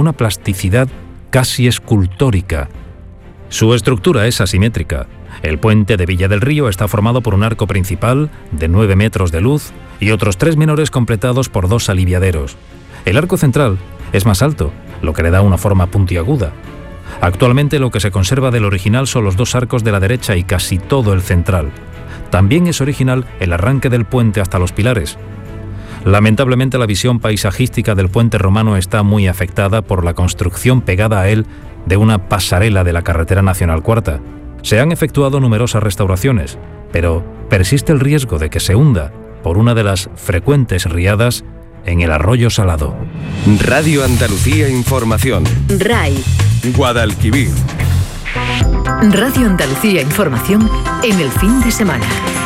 una plasticidad casi escultórica. Su estructura es asimétrica. El puente de Villa del Río está formado por un arco principal de 9 metros de luz y otros 3 menores completados por 2 aliviaderos. El arco central es más alto, lo que le da una forma puntiaguda. Actualmente lo que se conserva del original son los 2 arcos de la derecha y casi todo el central. También es original el arranque del puente hasta los pilares. Lamentablemente la visión paisajística del puente romano está muy afectada por la construcción pegada a él de una pasarela de la carretera nacional cuarta. Se han efectuado numerosas restauraciones, pero persiste el riesgo de que se hunda por una de las frecuentes riadas en el arroyo Salado. Radio Andalucía Información. RAI. Guadalquivir. Radio Andalucía Información en el fin de semana.